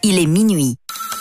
il est minuit.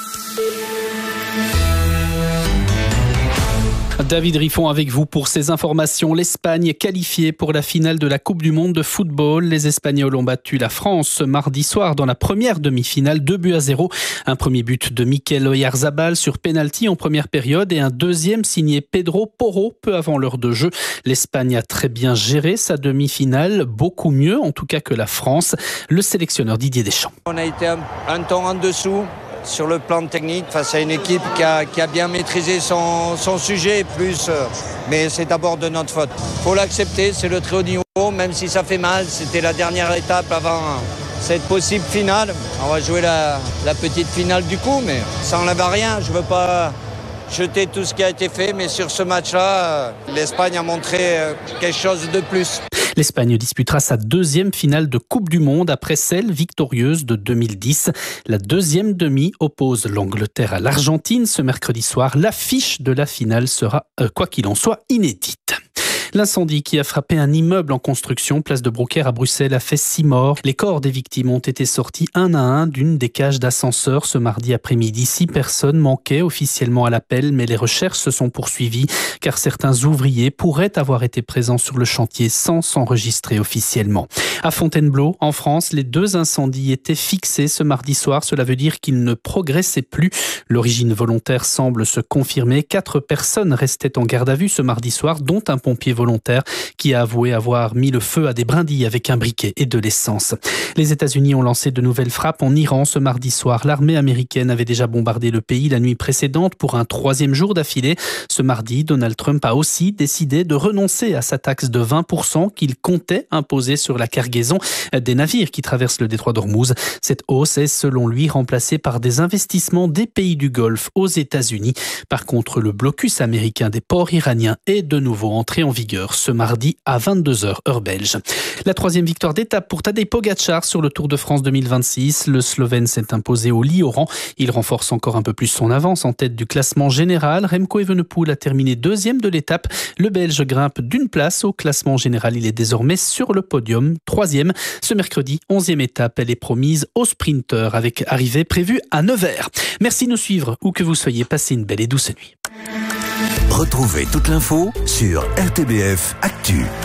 David Riffon avec vous pour ces informations. L'Espagne est qualifiée pour la finale de la Coupe du Monde de football. Les Espagnols ont battu la France ce mardi soir dans la première demi-finale, 2-0. Un premier but de Mikel Oyarzabal sur pénalty en première période et un deuxième signé Pedro Porro peu avant l'heure de jeu. L'Espagne a très bien géré sa demi-finale, beaucoup mieux en tout cas que la France. Le sélectionneur Didier Deschamps. On a été un temps en dessous sur le plan technique face à une équipe qui a bien maîtrisé son sujet mais c'est d'abord de notre faute. Il faut l'accepter, c'est le très haut niveau, même si ça fait mal, c'était la dernière étape avant cette possible finale. On va jouer la petite finale du coup, mais ça n'enlève rien, je ne veux pas jeter tout ce qui a été fait, mais sur ce match-là, l'Espagne a montré quelque chose de plus. L'Espagne disputera sa deuxième finale de Coupe du Monde après celle victorieuse de 2010. La deuxième demi oppose l'Angleterre à l'Argentine ce mercredi soir. L'affiche de la finale sera, quoi qu'il en soit, inédite. L'incendie qui a frappé un immeuble en construction, place de Brocaire à Bruxelles, a fait 6 morts. Les corps des victimes ont été sortis un à un d'une des cages d'ascenseur ce mardi après-midi. 6 personnes manquaient officiellement à l'appel, mais les recherches se sont poursuivies car certains ouvriers pourraient avoir été présents sur le chantier sans s'enregistrer officiellement. À Fontainebleau, en France, les 2 incendies étaient fixés ce mardi soir. Cela veut dire qu'ils ne progressaient plus. L'origine volontaire semble se confirmer. 4 personnes restaient en garde à vue ce mardi soir, dont un pompier volontaire qui a avoué avoir mis le feu à des brindilles avec un briquet et de l'essence. Les États-Unis ont lancé de nouvelles frappes en Iran ce mardi soir. L'armée américaine avait déjà bombardé le pays la nuit précédente pour un 3e jour d'affilée. Ce mardi, Donald Trump a aussi décidé de renoncer à sa taxe de 20% qu'il comptait imposer sur la cargaison des navires qui traversent le détroit d'Ormuz. Cette hausse est, selon lui, remplacée par des investissements des pays du Golfe aux États-Unis. Par contre, le blocus américain des ports iraniens est de nouveau entré en vigueur ce mardi à 22h heure belge. La 3e victoire d'étape pour Tadej Pogačar sur le Tour de France 2026. Le Slovène s'est imposé au Lit-Oran. Il renforce encore un peu plus son avance en tête du classement général. Remco Evenepoel a terminé 2e de l'étape. Le Belge grimpe d'une place au classement général. Il est désormais sur le podium, 3e. Ce mercredi, 11e étape, elle est promise aux sprinteurs avec arrivée prévue à 9h. Merci de nous suivre où que vous soyez. Passez une belle et douce nuit. Retrouvez toute l'info sur RTBF Actu.